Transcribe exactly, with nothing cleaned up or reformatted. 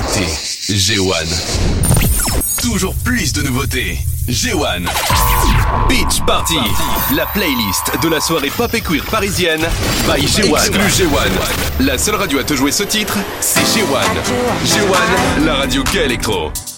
écoutez G un. Toujours plus de nouveautés. G un. Beach Party, la playlist de la soirée pop et queer parisienne by G un. Exclu G un. La seule radio à te jouer ce titre, c'est G un. G un, la radio gay électro.